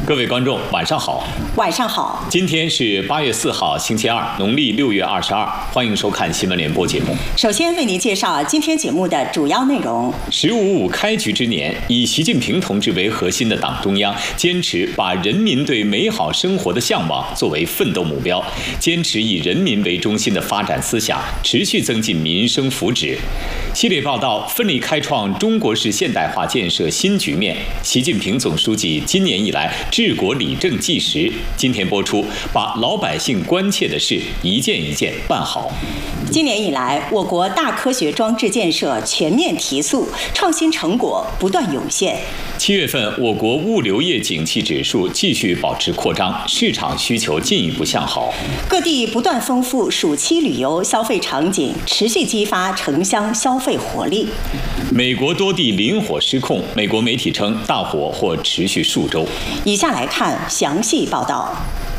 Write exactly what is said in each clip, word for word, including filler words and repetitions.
各位观众，晚上好。 晚上好。 今天是八月四号，星期二，农历六月二十二。欢迎收看新闻联播节目。 首先为您介绍今天节目的主要内容。 十五五开局之年，以习近平同志为核心的党中央坚持把人民对美好生活的向往作为奋斗目标，坚持以人民为中心的发展思想，持续增进民生福祉。系列报道奋力开创中国式现代化建设新局面。习近平总书记今年以来治国理政纪实。今天播出，把老百姓关切的事一件一件办好。 今年以来，我国大科学装置建设全面提速，创新成果不断涌现。 七月份，我国物流业景气指数继续保持扩张，市场需求进一步向好。 各地不断丰富暑期旅游消费场景，持续激发城乡消费活力。 美国多地林火失控，美国媒体称大火或持续数周。 以下来看详细报道。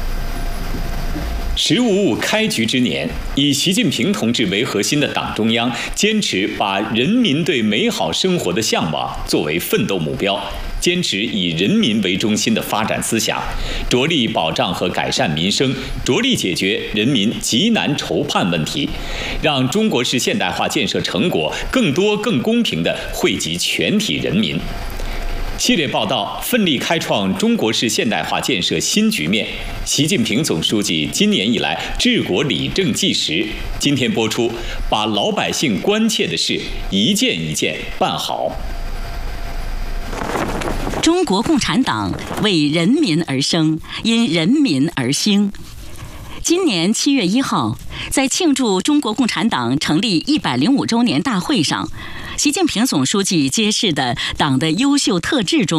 十五五开局之年，以习近平同志为核心的党中央坚持把人民对美好生活的向往作为奋斗目标，坚持以人民为中心的发展思想，着力保障和改善民生，着力解决人民急难愁盼问题，让中国式现代化建设成果更多更公平地惠及全体人民。系列报道奋力开创中国式现代化建设新局面。习近平总书记今年以来治国理政纪实。今天播出，把老百姓关切的事一件一件办好。 中国共产党为人民而生，因人民而兴。今年七月一号，在庆祝中国共产党成立一百零五周年大会上，习近平总书记揭示的党的优秀特质中，